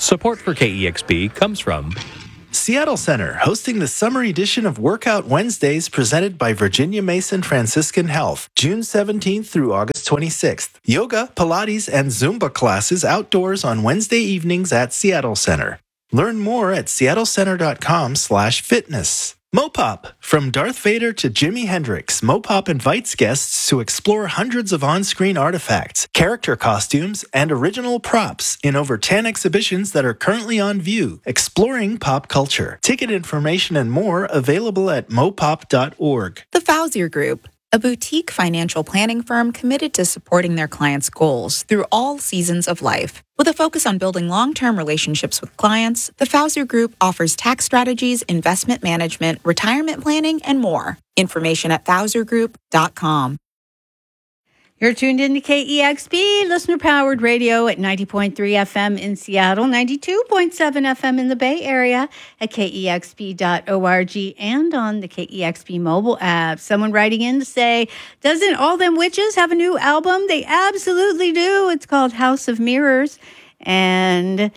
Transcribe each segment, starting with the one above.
Support for KEXP comes from Seattle Center, hosting the summer edition of Workout Wednesdays presented by Virginia Mason Franciscan Health, June 17th through August 26th. Yoga, Pilates, and Zumba classes outdoors on Wednesday evenings at Seattle Center. Learn more at seattlecenter.com/fitness. Mopop. From Darth Vader to Jimi Hendrix, Mopop invites guests to explore hundreds of on-screen artifacts, character costumes, and original props in over 10 exhibitions that are currently on view, exploring pop culture. Ticket information and more available at mopop.org. The Fauzier Group, a boutique financial planning firm committed to supporting their clients' goals through all seasons of life. With a focus on building long-term relationships with clients, the Fauzier Group offers tax strategies, investment management, retirement planning, and more. Information at FauzierGroup.com. You're tuned in to KEXP, listener-powered radio at 90.3 FM in Seattle, 92.7 FM in the Bay Area, at KEXP.org, and on the KEXP mobile app. Someone writing in to say, doesn't All Them Witches have a new album? They absolutely do. It's called House of Mirrors, and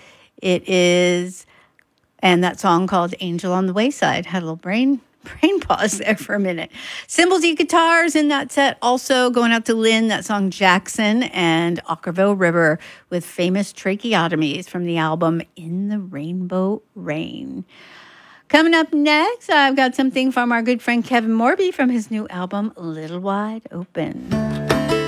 that song called Angel on the Wayside. Had a little brain pause there for a minute. Cymbals and guitars in that set. Also going out to Lynn, that song Jackson, and Ockerville River with Famous Tracheotomies from the album In the Rainbow Rain. Coming up next, I've got something from our good friend Kevin Morby from his new album Little Wide Open.